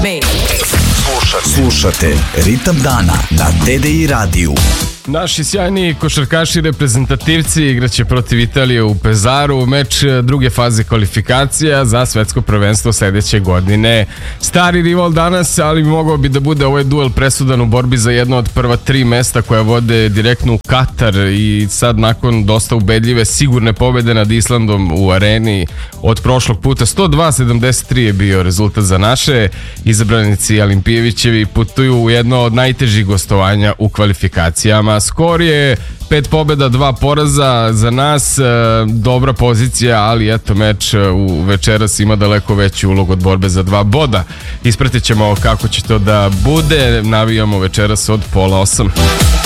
Slušate Ritam dana na TDI radiju. Naši sjajni košarkaši reprezentativci igraće protiv Italije u Pezaru, meč druge faze kvalifikacija za svetsko prvenstvo sledeće godine. Stari rival danas, ali mogao bi da bude ovaj duel presudan u borbi za jedno od prva 3 mesta koja vode direktno u Katar i sad nakon dosta ubedljive sigurne pobede nad Islandom u areni od prošlog puta 102-73 je bio rezultat za naše. Izabranici Alimpijevićevi putuju u jedno od najtežih gostovanja u kvalifikacijama. Skor je 5 pobjeda, 2 poraza za nas, dobra pozicija, ali eto meč u večeras ima daleko veći ulog od borbe za 2 boda. Ispratit ćemo kako će to da bude, navijamo večeras od 7:30.